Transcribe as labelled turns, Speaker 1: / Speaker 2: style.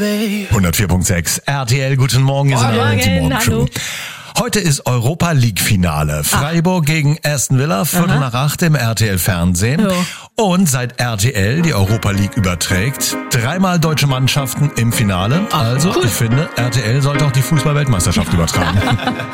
Speaker 1: 104.6 RTL, guten Morgen, ihr seid alle zur Morgencrew. Heute ist Europa League Finale. Freiburg gegen Aston Villa, 7:15 im RTL Fernsehen.
Speaker 2: Ja.
Speaker 1: Und seit RTL die Europa League überträgt, 3-mal deutsche Mannschaften im Finale. Also,
Speaker 2: cool.
Speaker 1: ich finde, RTL sollte auch die Fußball-Weltmeisterschaft übertragen.